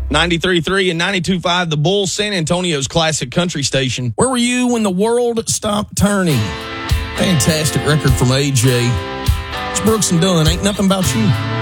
93.3 and 92.5, the Bull, San Antonio's classic country station. Where were you when the world stopped turning? Fantastic record from AJ. It's Brooks and Dunn. Ain't nothing about you.